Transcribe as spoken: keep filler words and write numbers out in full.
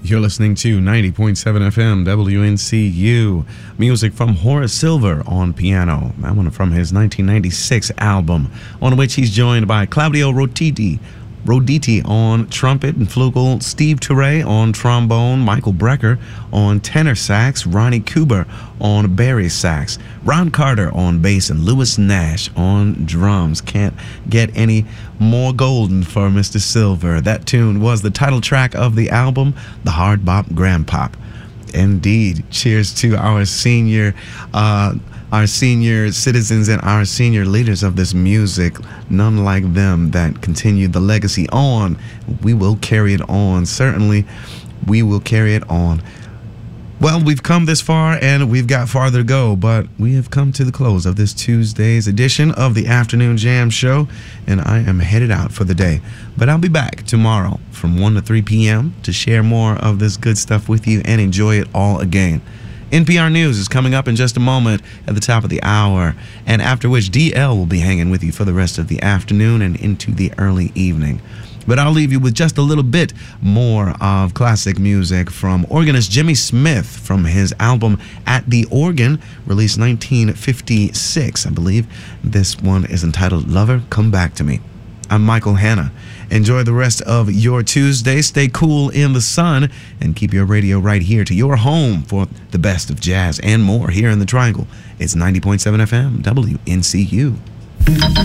You're listening to ninety point seven F M W N C U. Music from Horace Silver on piano. That one from his nineteen ninety-six album, on which he's joined by Claudio Roditi, Roditi on trumpet and flugel, Steve Turre on trombone, Michael Brecker on tenor sax, Ronnie Kuber on bari sax, Ron Carter on bass, and Louis Nash on drums. Can't get any more golden for Mister Silver. That tune was the title track of the album, The Hard Bop Grandpop. Indeed. Cheers to our senior uh our senior citizens and our senior leaders of this music. None like them that continue the legacy on. We will carry it on. Certainly, we will carry it on. Well, we've come this far and we've got farther to go, but we have come to the close of this Tuesday's edition of the Afternoon Jam Show, and I am headed out for the day. But I'll be back tomorrow from one to three p.m. to share more of this good stuff with you and enjoy it all again. N P R News is coming up in just a moment at the top of the hour, and after which D L will be hanging with you for the rest of the afternoon and into the early evening. But I'll leave you with just a little bit more of classic music from organist Jimmy Smith from his album At the Organ, released nineteen fifty-six, I believe. This one is entitled Lover, Come Back to Me. I'm Michael Hanna. Enjoy the rest of your Tuesday. Stay cool in the sun and keep your radio right here to your home for the best of jazz and more here in the Triangle. It's ninety point seven F M W N C U.